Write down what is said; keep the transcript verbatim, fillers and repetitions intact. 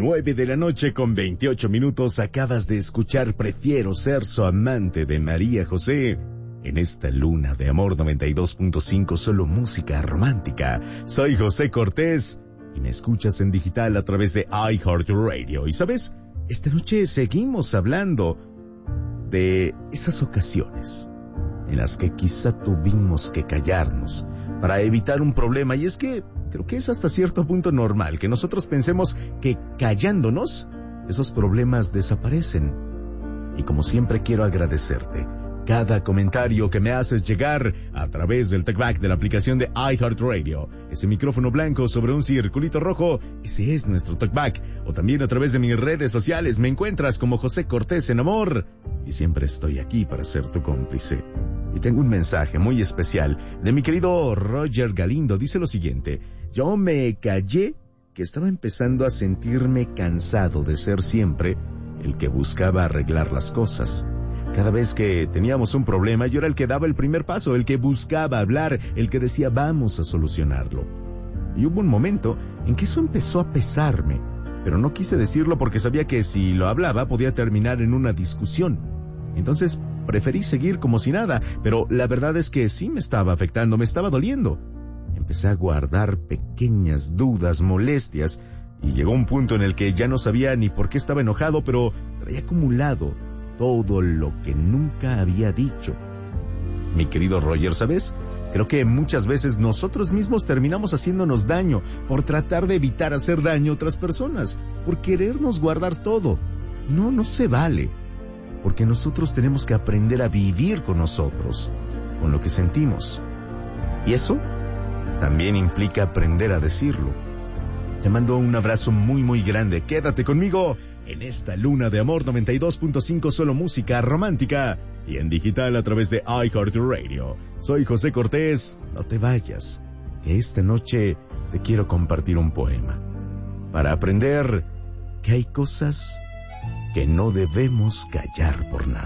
Nueve de la noche con veintiocho minutos. Acabas de escuchar Prefiero ser su amante de María José. En esta luna de amor noventa y dos punto cinco, solo música romántica. Soy José Cortés y me escuchas en digital a través de iHeartRadio. Y sabes, esta noche seguimos hablando de esas ocasiones en las que quizá tuvimos que callarnos para evitar un problema. Y es que creo que es hasta cierto punto normal que nosotros pensemos que callándonos, esos problemas desaparecen. Y como siempre quiero agradecerte cada comentario que me haces llegar a través del TalkBack de la aplicación de iHeartRadio. Ese micrófono blanco sobre un circulito rojo, ese es nuestro TalkBack. O también a través de mis redes sociales me encuentras como José Cortés en Amor. Y siempre estoy aquí para ser tu cómplice. Y tengo un mensaje muy especial de mi querido Roger Galindo. Dice lo siguiente: yo me callé que estaba empezando a sentirme cansado de ser siempre el que buscaba arreglar las cosas. Cada vez que teníamos un problema, yo era el que daba el primer paso, el que buscaba hablar, el que decía vamos a solucionarlo. Y hubo un momento en que eso empezó a pesarme, pero no quise decirlo porque sabía que si lo hablaba podía terminar en una discusión. Entonces preferí seguir como si nada, pero la verdad es que sí me estaba afectando, me estaba doliendo. Empecé a guardar pequeñas dudas, molestias, y llegó un punto en el que ya no sabía ni por qué estaba enojado, pero traía acumulado todo lo que nunca había dicho. Mi querido Roger, ¿sabes? Creo que muchas veces nosotros mismos terminamos haciéndonos daño por tratar de evitar hacer daño a otras personas, por querernos guardar todo. No, no se vale, porque nosotros tenemos que aprender a vivir con nosotros, con lo que sentimos. Y eso también implica aprender a decirlo. Te mando un abrazo muy muy grande. Quédate conmigo en esta luna de amor noventa y dos punto cinco, solo música romántica y en digital a través de iHeartRadio. Soy José Cortés. No te vayas, que esta noche te quiero compartir un poema para aprender que hay cosas que no debemos callar por nada.